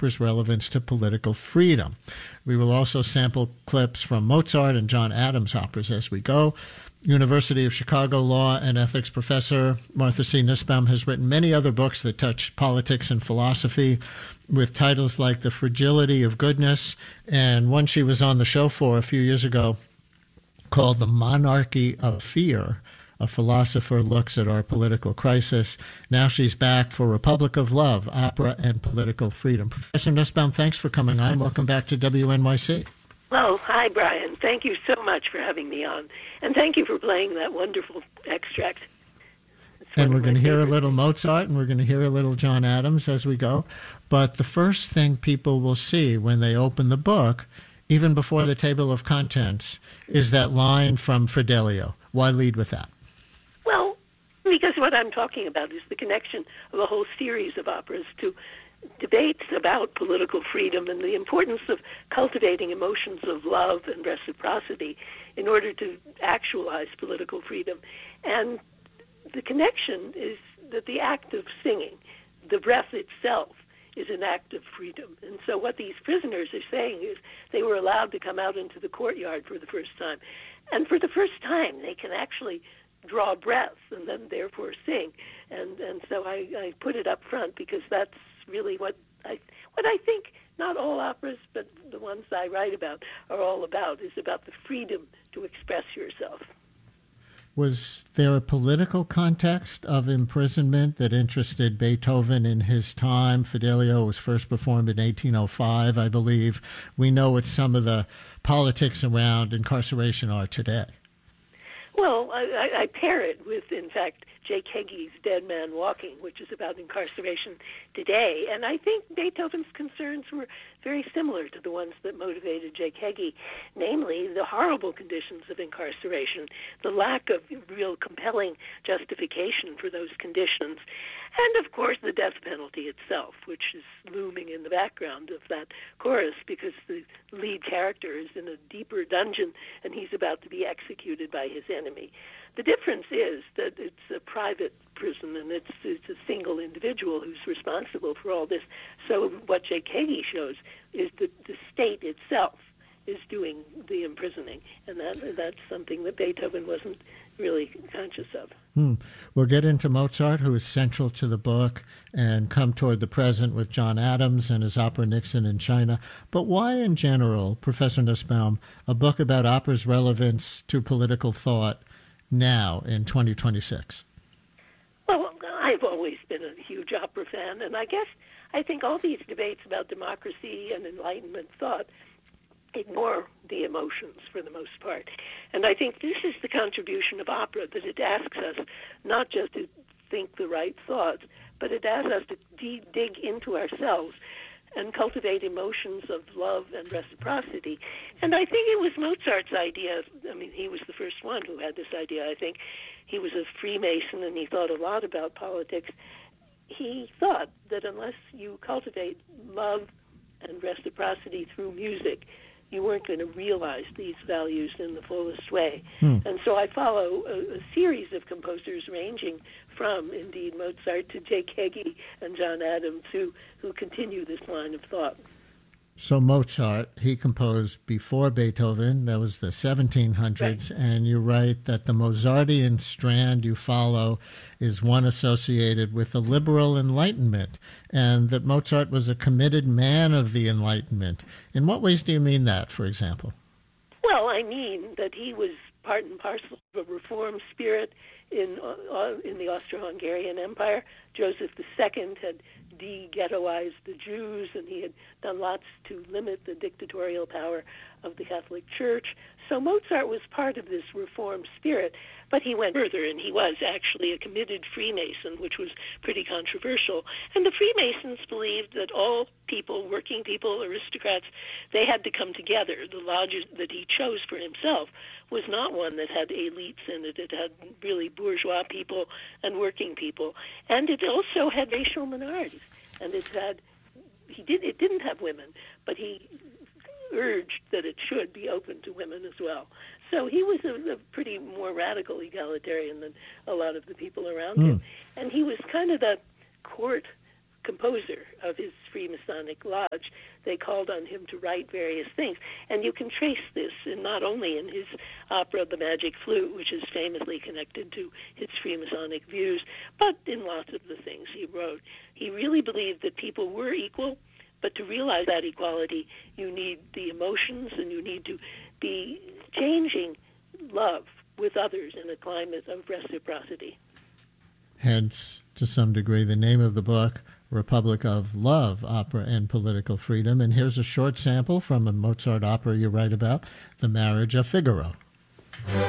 opera's relevance to political freedom. We will also sample clips from Mozart and John Adams operas as we go. University of Chicago law and ethics professor Martha C. Nussbaum has written many other books that touch politics and philosophy, with titles like The Fragility of Goodness, and one she was on the show for a few years ago called The Monarchy of Fear. A philosopher looks at our political crisis. Now she's back for Republic of Love, Opera and Political Freedom. Professor Nussbaum, thanks for coming on. Welcome back to WNYC. Oh, hi, Brian. Thank you so much for having me on. And thank you for playing that wonderful extract. And we're going to hear a little Mozart, and we're going to hear a little John Adams as we go. But the first thing people will see when they open the book, even before the table of contents, is that line from Fidelio. Why lead with that? Well, because what I'm talking about is the connection of a whole series of operas to debates about political freedom and the importance of cultivating emotions of love and reciprocity in order to actualize political freedom. And the connection is that the act of singing, the breath itself, is an act of freedom. And so what these prisoners are saying is they were allowed to come out into the courtyard for the first time. And for the first time, they can actually draw breath and then therefore sing. And so I put it up front because that's really what I think not all operas, but the ones I write about are all about, is about the freedom to express yourself. Was there a political context of imprisonment that interested Beethoven in his time? Fidelio was first performed in 1805, I believe. We know what some of the politics around incarceration are today. Well, I pair it with, in fact, Jake Heggie's Dead Man Walking, which is about incarceration today. And I think Beethoven's concerns were very similar to the ones that motivated Jake Heggie, namely the horrible conditions of incarceration, the lack of real compelling justification for those conditions, and, of course, the death penalty itself, which is looming in the background of that chorus because the lead character is in a deeper dungeon and he's about to be executed by his enemy. The difference is that it's a private prison and it's a single individual who's responsible for all this. So what Jake Heggie shows is that the state itself is doing the imprisoning, and that's something that Beethoven wasn't really conscious of. We'll get into Mozart, who is central to the book, and come toward the present with John Adams and his opera Nixon in China. But why, in general, Professor Nussbaum, a book about opera's relevance to political thought now in 2026? Well, I've always been a huge opera fan, and I think all these debates about democracy and Enlightenment thought ignore the emotions for the most part. And I think this is the contribution of opera, that it asks us not just to think the right thoughts, but it asks us to dig into ourselves and cultivate emotions of love and reciprocity. And I think it was Mozart's idea. I mean, he was the first one who had this idea. I think he was a Freemason and he thought a lot about politics. He thought that unless you cultivate love and reciprocity through music, you weren't going to realize these values in the fullest way. And so I follow a series of composers ranging from, indeed, Mozart to Jake Heggie and John Adams who continue this line of thought. So Mozart, he composed before Beethoven. That was the 1700s. Right. And you write that the Mozartian strand you follow is one associated with the liberal Enlightenment, and that Mozart was a committed man of the Enlightenment. In what ways do you mean that, for example? Well, I mean that he was part and parcel of a reform spirit in the Austro-Hungarian Empire. Joseph II had de-ghettoized the Jews, and he had done lots to limit the dictatorial power of the Catholic Church. So Mozart was part of this reform spirit, but he went further, and he was actually a committed Freemason, which was pretty controversial. And the Freemasons believed that all people, working people, aristocrats, they had to come together. The lodge that he chose for himself was not one that had elites in it. It had really bourgeois people and working people. And it also had racial minorities. And it didn't have women, but he urged that it should be open to women as well. So he was a pretty more radical egalitarian than a lot of the people around him. And he was kind of the court composer of his Freemasonic Lodge. They called on him to write various things. And you can trace this not only in his opera, The Magic Flute, which is famously connected to his Freemasonic views, but in lots of the things he wrote. He really believed that people were equal, but to realize that equality, you need the emotions and you need to be changing love with others in a climate of reciprocity. Hence, to some degree, the name of the book, Republic of Love, Opera and Political Freedom. And here's a short sample from a Mozart opera you write about, The Marriage of Figaro.